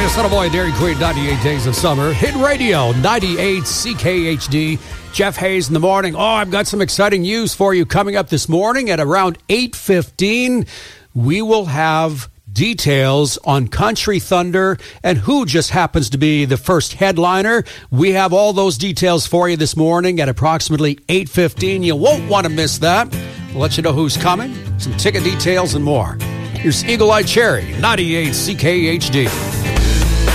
Son of Boy, Dairy Queen, 98 Days of Summer. Hit Radio, 98 CKHD. Jeff Hayes in the morning. Oh, I've got some exciting news for you coming up this morning at around 8:15. We will have details on Country Thunder and who just happens to be the first headliner. We have all those details for you this morning at approximately 8:15. You won't want to miss that. We'll let you know who's coming, some ticket details, and more. Here's Eagle Eye Cherry, 98 CKHD.